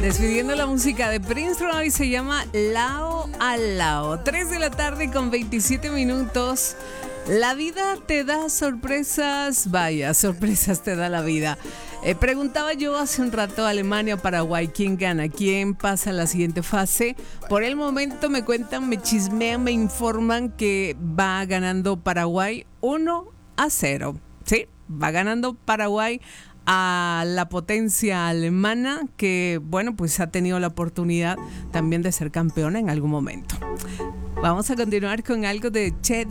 Despidiendo la música de Prince Royce, se llama Lao a Lao. 3 de la tarde con 27 minutos. La vida te da sorpresas, vaya, sorpresas te da la vida. Preguntaba yo hace un rato, Alemania, Paraguay, ¿quién gana? ¿Quién pasa a la siguiente fase? Por el momento me cuentan, me chismean, me informan que va ganando Paraguay 1-0. Sí, va ganando Paraguay a la potencia alemana que, bueno, pues ha tenido la oportunidad también de ser campeona en algún momento. Vamos a continuar con algo de Che